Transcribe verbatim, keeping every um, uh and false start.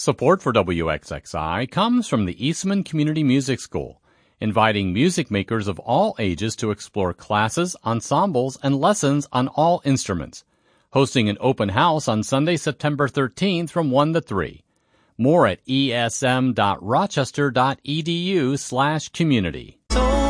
Support for W X X I comes from the Eastman Community Music School, inviting music makers of all ages to explore classes, ensembles, and lessons on all instruments. Hosting an open house on Sunday, September thirteenth from one to three. More at esm.rochester.edu slash community.